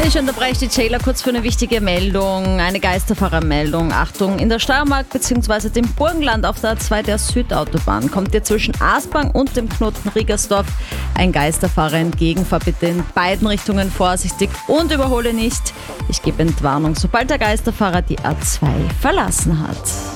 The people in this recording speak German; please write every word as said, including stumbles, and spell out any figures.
Ich unterbreche die Taylor kurz für eine wichtige Meldung, eine Geisterfahrermeldung. Achtung, in der Steiermark bzw. dem Burgenland auf der A zwei der Südautobahn kommt dir zwischen Aspang und dem Knoten Riegersdorf ein Geisterfahrer entgegen. Fahr bitte in beiden Richtungen vorsichtig und überhole nicht. Ich gebe Entwarnung, sobald der Geisterfahrer die A zwei verlassen hat.